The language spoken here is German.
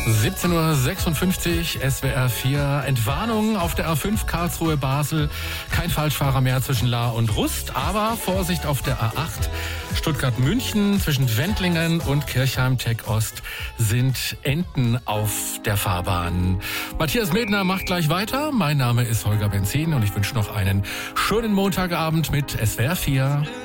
17:56 Uhr, SWR 4. Entwarnung auf der A5 Karlsruhe-Basel. Kein Falschfahrer mehr zwischen Lahr und Rust, aber Vorsicht auf der A8 Stuttgart-München. Zwischen Wendlingen und Kirchheim-Tech-Ost sind Enten auf der Fahrbahn. Matthias Medner macht gleich weiter. Mein Name ist Holger Benzin und ich wünsche noch einen schönen Montagabend mit SWR 4.